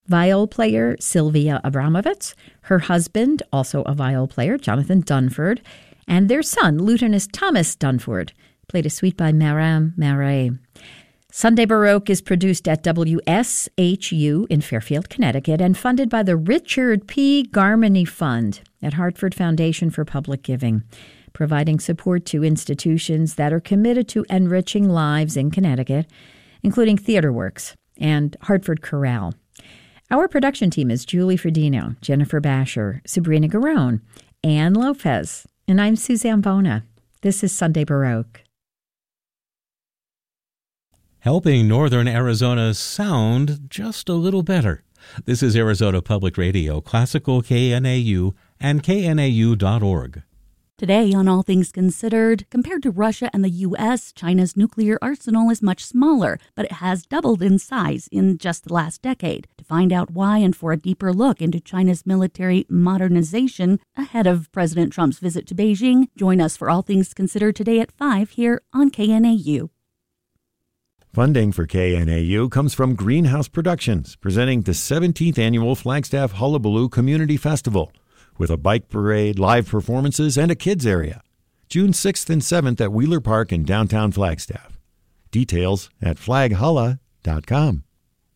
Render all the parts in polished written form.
Viol player Sylvia Abramovitz, her husband, also a viol player, Jonathan Dunford, and their son, lutenist Thomas Dunford, played a suite by Maram Marais. Sunday Baroque is produced at WSHU in Fairfield, Connecticut, and funded by the Richard P. Garmany Fund at Hartford Foundation for Public Giving, providing support to institutions that are committed to enriching lives in Connecticut, including TheaterWorks and Hartford Chorale. Our production team is Julie Fredino, Jennifer Basher, Sabrina Garone, Ann Lopez, and I'm Suzanne Bona. This is Sunday Baroque. Helping Northern Arizona sound just a little better. This is Arizona Public Radio, Classical KNAU, and knau.org. Today on All Things Considered, compared to Russia and the U.S., China's nuclear arsenal is much smaller, but it has doubled in size in just the last decade. To find out why and for a deeper look into China's military modernization ahead of President Trump's visit to Beijing, join us for All Things Considered today at 5 here on KNAU. Funding for KNAU comes from Greenhouse Productions, presenting the 17th Annual Flagstaff Hullabaloo Community Festival, with a bike parade, live performances, and a kids area. June 6th and 7th at Wheeler Park in downtown Flagstaff. Details at flaghulla.com.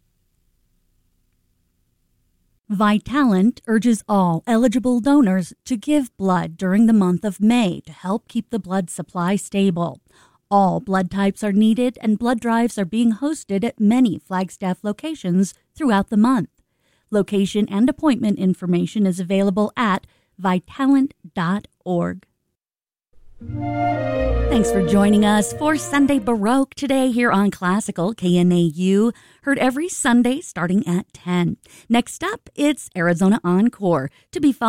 Vitalant urges all eligible donors to give blood during the month of May to help keep the blood supply stable. All blood types are needed, and blood drives are being hosted at many Flagstaff locations throughout the month. Location and appointment information is available at vitalant.org. Thanks for joining us for Sunday Baroque today here on Classical KNAU, heard every Sunday starting at 10. Next up, it's Arizona Encore, to be followed